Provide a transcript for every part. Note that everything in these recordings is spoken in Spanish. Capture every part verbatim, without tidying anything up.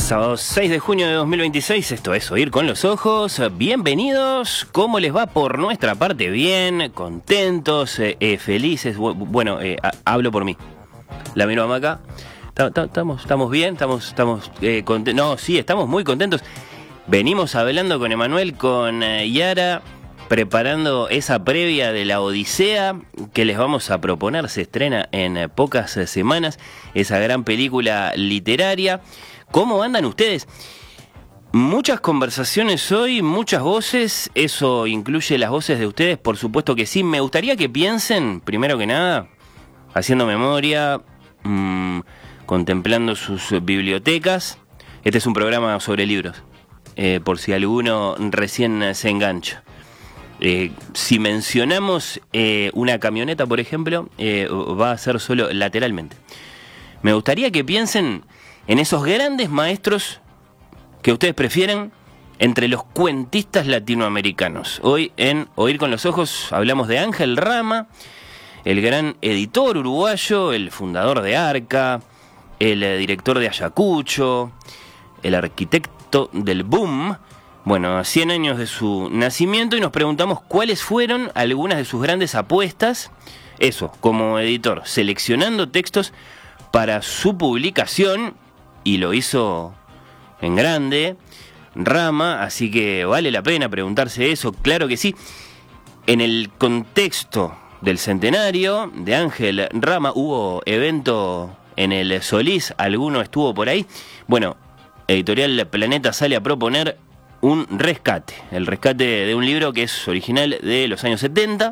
Sábado seis de junio de dos mil veintiséis, esto es Oír con los Ojos. Bienvenidos, ¿cómo les va por nuestra parte? Bien, contentos, eh, eh, felices. Bueno, eh, hablo por mí. La miro a Maca. Estamos, estamos bien, estamos, estamos eh, contentos. No, sí, estamos muy contentos. Venimos hablando con Emanuel, con eh, Yara, preparando esa previa de la Odisea que les vamos a proponer. Se estrena en eh, pocas eh, semanas, esa gran película literaria. ¿Cómo andan ustedes? Muchas conversaciones hoy, muchas voces, eso incluye las voces de ustedes, por supuesto que sí. Me gustaría que piensen, primero que nada, haciendo memoria, mmm, contemplando sus bibliotecas. Este es un programa sobre libros, eh, por si alguno recién se engancha. Eh, si mencionamos eh, una camioneta, por ejemplo, eh, va a ser solo lateralmente. Me gustaría que piensen en esos grandes maestros que ustedes prefieren entre los cuentistas latinoamericanos. Hoy en Oír con los Ojos hablamos de Ángel Rama, el gran editor uruguayo, el fundador de Arca, el director de Ayacucho, el arquitecto del boom. Bueno, a cien años de su nacimiento, y nos preguntamos cuáles fueron algunas de sus grandes apuestas, eso, como editor, seleccionando textos para su publicación. Y lo hizo en grande, Rama, así que vale la pena preguntarse eso, claro que sí. En el contexto del centenario de Ángel Rama hubo evento en el Solís, alguno estuvo por ahí. Bueno, Editorial Planeta sale a proponer un rescate, el rescate de un libro que es original de los años setenta,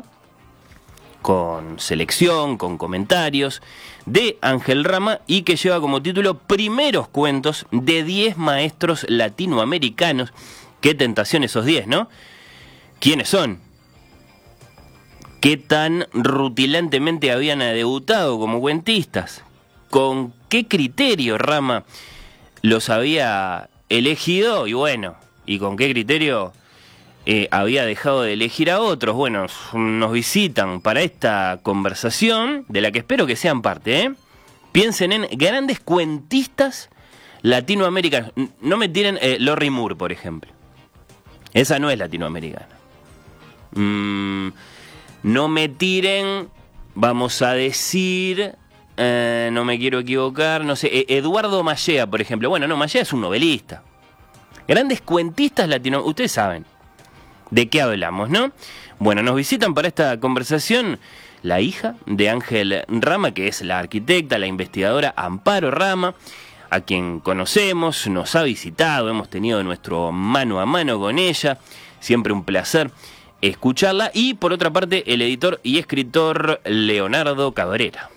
con selección, con comentarios de Ángel Rama, y que lleva como título Primeros cuentos de diez maestros latinoamericanos. Qué tentación esos diez, ¿no? ¿Quiénes son? ¿Qué tan rutilantemente habían debutado como cuentistas? ¿Con qué criterio Rama los había elegido? Y bueno, ¿y con qué criterio Eh, había dejado de elegir a otros? Bueno, nos visitan para esta conversación, de la que espero que sean parte, ¿eh? Piensen en grandes cuentistas latinoamericanos. No me tiren eh, Lorrie Moore, por ejemplo. Esa no es latinoamericana. Mm, no me tiren, vamos a decir, eh, no me quiero equivocar, no sé, Eduardo Mallea, por ejemplo. Bueno, no, Mallea es un novelista. Grandes cuentistas latinoamericanos, ustedes saben de qué hablamos, ¿no? Bueno, nos visitan para esta conversación la hija de Ángel Rama, que es la arquitecta, la investigadora Amparo Rama, a quien conocemos, nos ha visitado, hemos tenido nuestro mano a mano con ella, siempre un placer escucharla. Y por otra parte, el editor y escritor Leonardo Cabrera.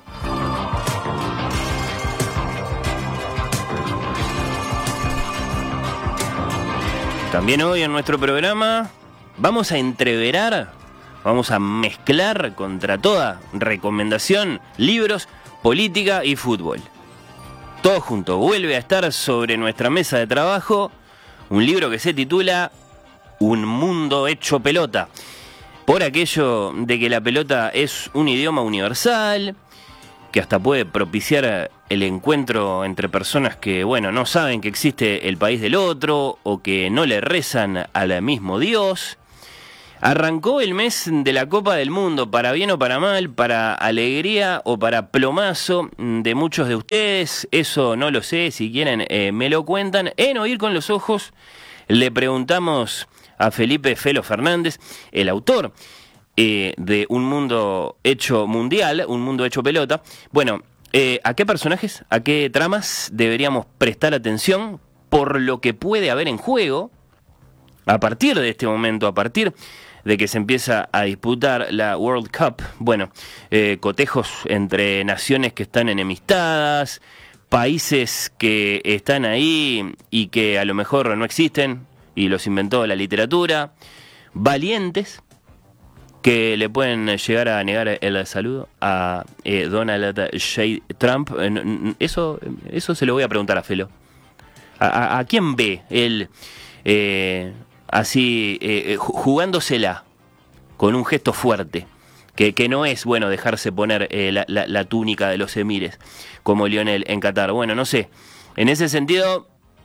También hoy en nuestro programa vamos a entreverar, vamos a mezclar contra toda recomendación libros, política y fútbol. Todo junto. Vuelve a estar sobre nuestra mesa de trabajo un libro que se titula Un mundo hecho pelota. Por aquello de que la pelota es un idioma universal, que hasta puede propiciar el encuentro entre personas que, bueno, no saben que existe el país del otro, o que no le rezan al mismo Dios. Arrancó el mes de la Copa del Mundo, para bien o para mal, para alegría o para plomazo de muchos de ustedes. Eso no lo sé, si quieren eh, me lo cuentan. En Oír con los Ojos le preguntamos a Felipe Felo Fernández, el autor Eh, de Un mundo hecho mundial, Un mundo hecho pelota. Bueno, eh, ¿a qué personajes, a qué tramas deberíamos prestar atención por lo que puede haber en juego a partir de este momento, a partir de que se empieza a disputar la World Cup? Bueno, eh, cotejos entre naciones que están enemistadas, países que están ahí y que a lo mejor no existen y los inventó la literatura, valientes que le pueden llegar a negar el saludo a eh, Donald J. Trump. Eso, eso se lo voy a preguntar a Felo. ¿A, a, a quién ve él eh, así eh, jugándosela con un gesto fuerte? Que, que no es bueno dejarse poner eh, la, la, la túnica de los emires, como Lionel en Qatar. Bueno, no sé. En ese sentido,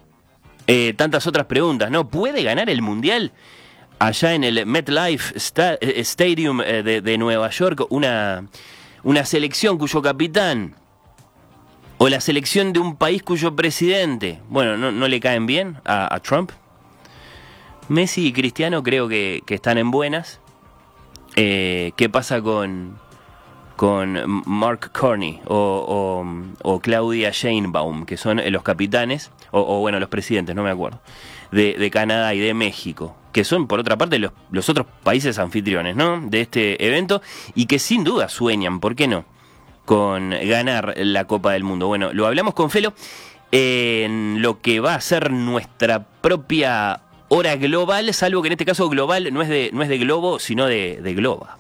eh, tantas otras preguntas, ¿no? ¿Puede ganar el Mundial allá en el MetLife Sta- Stadium eh, de, de Nueva York una, una selección cuyo capitán o la selección de un país cuyo presidente, bueno, no, no le caen bien a, a Trump? Messi y Cristiano creo que, que están en buenas. Eh, ¿Qué pasa con, con Mark Carney o, o, o Claudia Sheinbaum, que son los capitanes, o, o bueno, los presidentes, no me acuerdo, de, de Canadá y de México, que son por otra parte los, los otros países anfitriones, ¿no?, de este evento, y que sin duda sueñan, ¿por qué no?, con ganar la Copa del Mundo. Bueno, lo hablamos con Felo en lo que va a ser nuestra propia hora global, salvo que en este caso global no es de, no es de globo, sino de, de globa.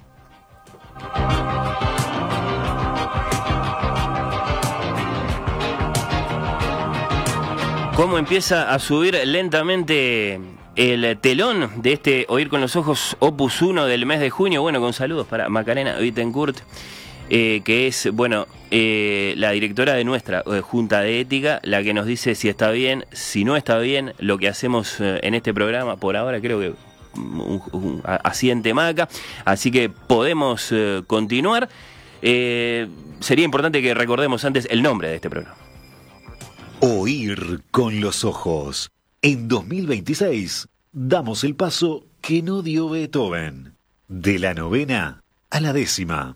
¿Cómo empieza a subir lentamente el telón de este Oír con los Ojos Opus uno del mes de junio? Bueno, con saludos para Macarena Bittencourt, eh, que es, bueno, eh, la directora de nuestra eh, Junta de Ética, la que nos dice si está bien, si no está bien lo que hacemos eh, en este programa. Por ahora creo que un, un, asiente Maca, así que podemos eh, continuar. Eh, sería importante que recordemos antes el nombre de este programa. Oír con los Ojos. En dos mil veintiséis damos el paso que no dio Beethoven. De la novena a la décima.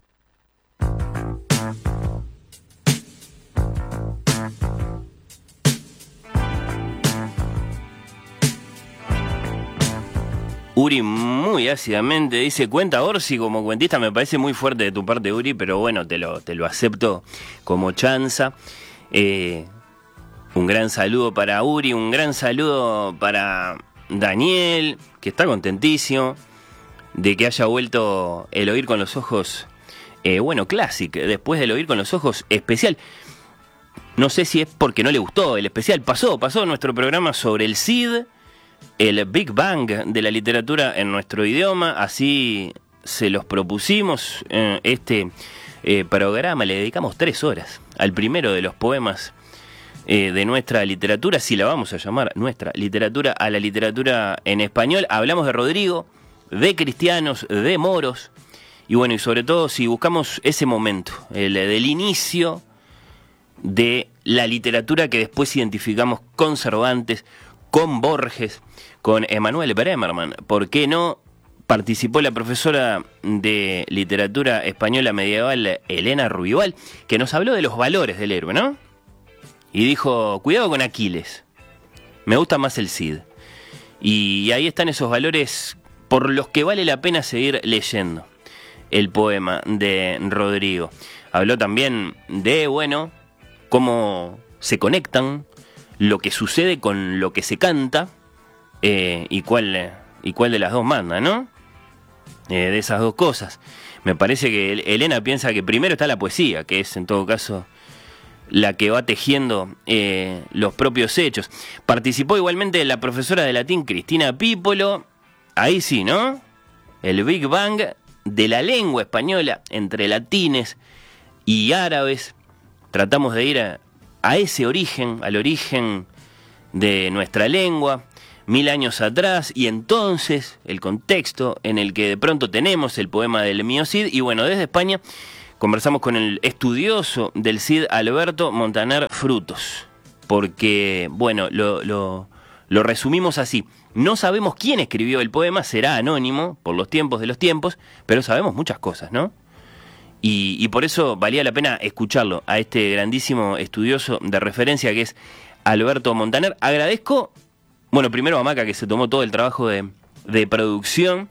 Uri muy ácidamente dice, cuenta Orsi como cuentista, me parece muy fuerte de tu parte, Uri, pero bueno, te lo, te lo acepto como chanza. Eh, un gran saludo para Uri, un gran saludo para Daniel, que está contentísimo de que haya vuelto el Oír con los Ojos, eh, bueno, Classic, después del Oír con los Ojos especial. No sé si es porque no le gustó el especial, pasó, pasó nuestro programa sobre el Cid, el Big Bang de la literatura en nuestro idioma, así se los propusimos. Eh, este eh, programa le dedicamos tres horas al primero de los poemas eh, de nuestra literatura, si la vamos a llamar nuestra literatura, a la literatura en español. Hablamos de Rodrigo, de cristianos, de moros, y bueno, y sobre todo si buscamos ese momento, el del inicio de la literatura que después identificamos con Cervantes, con Borges, con Emanuel Bremerman. ¿Por qué no? Participó la profesora de literatura española medieval, Elena Ruibal, que nos habló de los valores del héroe, ¿no? Y dijo, cuidado con Aquiles, me gusta más el Cid. Y ahí están esos valores por los que vale la pena seguir leyendo el poema de Rodrigo. Habló también de, bueno, cómo se conectan lo que sucede con lo que se canta, eh, y cuál y cuál de las dos manda, ¿no? Eh, de esas dos cosas. Me parece que Elena piensa que primero está la poesía, que es en todo caso la que va tejiendo eh, los propios hechos. Participó igualmente la profesora de latín Cristina Pípolo. Ahí sí, ¿no? El Big Bang de la lengua española entre latines y árabes. Tratamos de ir a a ese origen, al origen de nuestra lengua, mil años atrás, y entonces el contexto en el que de pronto tenemos el poema del mío Cid. Y bueno, desde España conversamos con el estudioso del Cid, Alberto Montaner Frutos, porque, bueno, lo, lo, lo resumimos así. No sabemos quién escribió el poema, será anónimo por los tiempos de los tiempos, pero sabemos muchas cosas, ¿no? Y, y por eso valía la pena escucharlo a este grandísimo estudioso de referencia que es Alberto Montaner. Agradezco, bueno, primero a Maca, que se tomó todo el trabajo de, de producción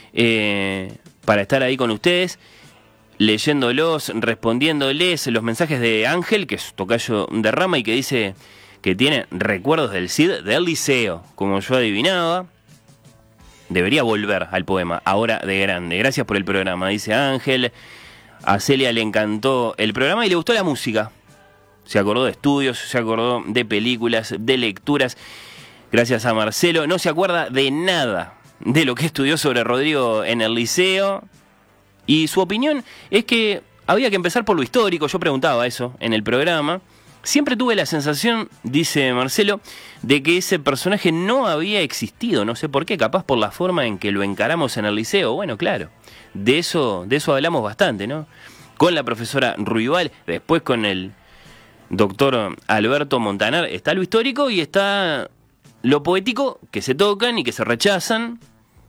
eh, para estar ahí con ustedes, leyéndolos, respondiéndoles los mensajes de Ángel, que es tocayo de Rama y que dice que tiene recuerdos del Cid del liceo, como yo adivinaba. Debería volver al poema, ahora de grande. Gracias por el programa, dice Ángel. A Celia le encantó el programa y le gustó la música. Se acordó de estudios, se acordó de películas, de lecturas. Gracias a Marcelo. No se acuerda de nada de lo que estudió sobre Rodrigo en el liceo. Y su opinión es que había que empezar por lo histórico. Yo preguntaba eso en el programa. Siempre tuve la sensación, dice Marcelo, de que ese personaje no había existido, no sé por qué, capaz por la forma en que lo encaramos en el liceo. Bueno, claro, de eso, de eso hablamos bastante, ¿no? Con la profesora Ruibal, después con el doctor Alberto Montanar, está lo histórico y está lo poético, que se tocan y que se rechazan,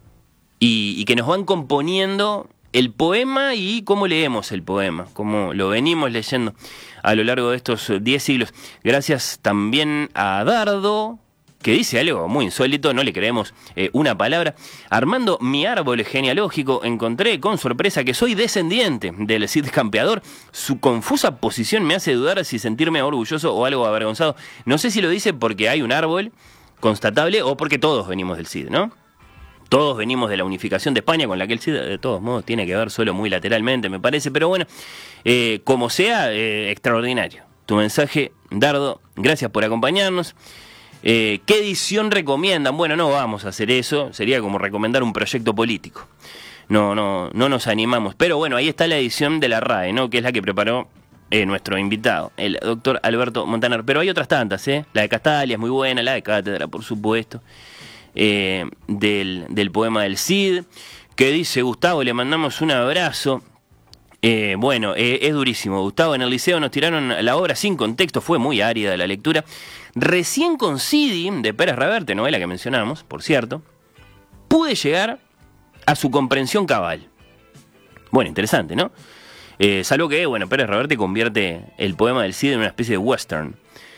y, y que nos van componiendo el poema y cómo leemos el poema, cómo lo venimos leyendo a lo largo de estos diez siglos. Gracias también a Dardo, que dice algo muy insólito, no le creemos eh, una palabra. Armando mi árbol genealógico, encontré con sorpresa que soy descendiente del Cid Campeador. Su confusa posición me hace dudar si sentirme orgulloso o algo avergonzado. No sé si lo dice porque hay un árbol constatable o porque todos venimos del Cid, ¿no? Todos venimos de la unificación de España, con la que el Cid de todos modos tiene que ver solo muy lateralmente, me parece, pero bueno, eh, como sea, eh, extraordinario. Tu mensaje, Dardo, gracias por acompañarnos. Eh, ¿Qué edición recomiendan? Bueno, no vamos a hacer eso, sería como recomendar un proyecto político. No, no, no nos animamos, pero bueno, ahí está la edición de la R A E, ¿no? Que es la que preparó eh, nuestro invitado, el doctor Alberto Montanar. Pero hay otras tantas, ¿eh? La de Castalia es muy buena, la de Cátedra, por supuesto. Eh, del, del poema del Cid, que dice Gustavo, le mandamos un abrazo. Eh, bueno, eh, es durísimo, Gustavo. En el liceo nos tiraron la obra sin contexto, fue muy árida la lectura. Recién con Cidi, de Pérez Reverte, novela que mencionamos, por cierto, pude llegar a su comprensión cabal. Bueno, interesante, ¿no? Eh, salvo que, bueno, Pérez Reverte convierte el poema del Cid en una especie de western.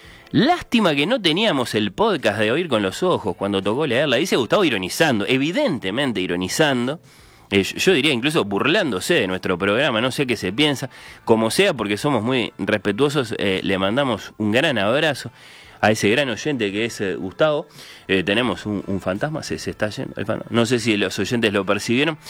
Lástima que no teníamos el podcast de Oír con los Ojos cuando tocó leerla. Dice Gustavo ironizando, evidentemente ironizando. Eh, yo diría incluso burlándose de nuestro programa, no sé qué se piensa. Como sea, porque somos muy respetuosos, eh, le mandamos un gran abrazo a ese gran oyente que es eh, Gustavo. Eh, tenemos un, un fantasma, se, se está yendo el fantasma. No sé si los oyentes lo percibieron,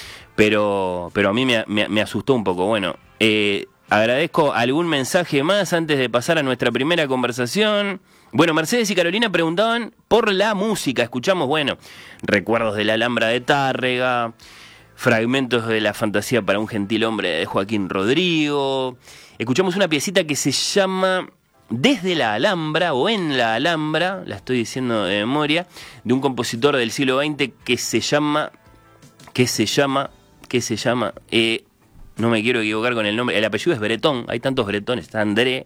pero, pero a mí me, me, me asustó un poco. Bueno, eh... agradezco algún mensaje más antes de pasar a nuestra primera conversación. Bueno, Mercedes y Carolina preguntaban por la música. Escuchamos, bueno, recuerdos de la Alhambra de Tárrega, fragmentos de la fantasía para un gentil hombre de Joaquín Rodrigo. Escuchamos una piecita que se llama Desde la Alhambra o En la Alhambra, la estoy diciendo de memoria, de un compositor del siglo veinte que se llama, que se llama, que se llama... Eh, no me quiero equivocar con el nombre, el apellido es Bretón, hay tantos Bretones, está André.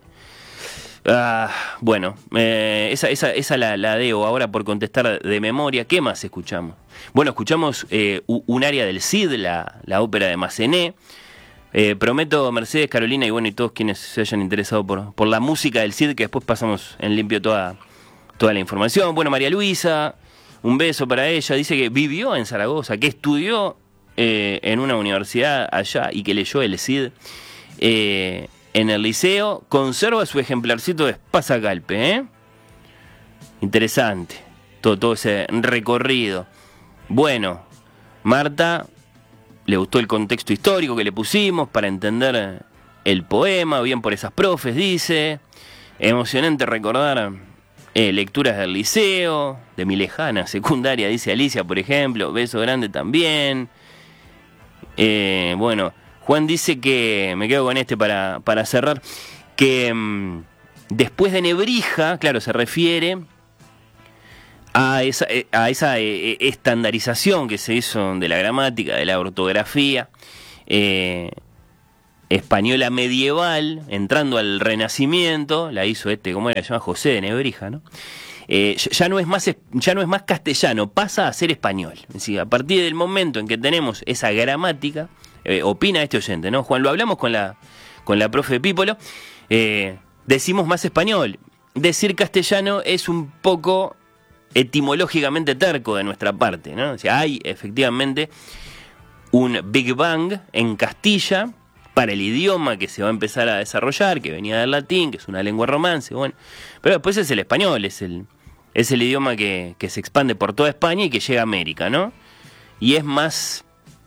Ah, bueno, eh, esa, esa, esa la, la debo ahora por contestar de memoria. ¿Qué más escuchamos? Bueno, escuchamos eh, un área del Cid, la, la ópera de Massenet. Eh, prometo, Mercedes, Carolina y bueno, y todos quienes se hayan interesado por, por la música del Cid, que después pasamos en limpio toda, toda la información. Bueno, María Luisa, un beso para ella, dice que vivió en Zaragoza, que estudió Eh, en una universidad allá y que leyó el Cid eh, en el liceo, conserva su ejemplarcito de Espasa-Calpe, ¿eh? Interesante todo, todo ese recorrido. Bueno, Marta le gustó el contexto histórico que le pusimos para entender el poema, bien por esas profes, dice. Emocionante recordar eh, lecturas del liceo, de mi lejana secundaria, dice Alicia, por ejemplo. Beso grande también. Eh, bueno, Juan dice que, me quedo con este para, para cerrar, que mmm, después de Nebrija, claro, se refiere a esa, a esa eh, estandarización que se hizo de la gramática, de la ortografía eh, española medieval, entrando al Renacimiento, la hizo este, ¿cómo era? Se llama José de Nebrija, ¿no? Eh, ya no es más ya no es más castellano, pasa a ser español. Es decir, a partir del momento en que tenemos esa gramática, eh, opina este oyente, ¿no? Juan, lo hablamos con la con la profe Pípolo, eh, decimos más español. Decir castellano es un poco etimológicamente terco de nuestra parte, ¿no? O sea, hay efectivamente un Big Bang en Castilla para el idioma que se va a empezar a desarrollar, que venía del latín, que es una lengua romance, bueno, pero después es el español, es el, es el idioma que, que se expande por toda España y que llega a América, ¿no? Y es más...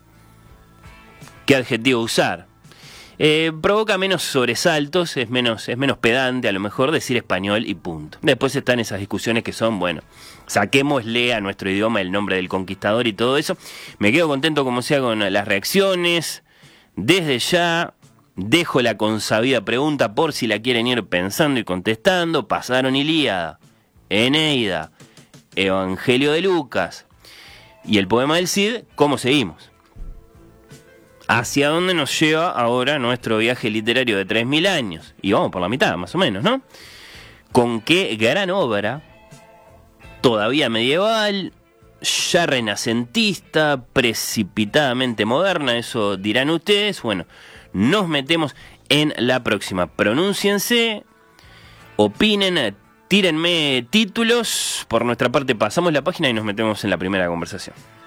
¿Qué adjetivo usar? Eh, provoca menos sobresaltos, es menos, es menos pedante a lo mejor decir español y punto. Después están esas discusiones que son, bueno, saquémosle a nuestro idioma el nombre del conquistador y todo eso. Me quedo contento como sea con las reacciones. Desde ya, Dejo la consabida pregunta por si la quieren ir pensando y contestando. Pasaron Ilíada, Eneida, Evangelio de Lucas y el poema del Cid. ¿Cómo seguimos? ¿Hacia dónde nos lleva ahora nuestro viaje literario de tres mil años? Y vamos por la mitad, más o menos, ¿no? ¿Con qué gran obra, todavía medieval, ya renacentista, precipitadamente moderna, eso dirán ustedes? Bueno, nos metemos en la próxima. Pronúnciense, opinen, tírenme títulos. Por nuestra parte pasamos la página y nos metemos en la primera conversación.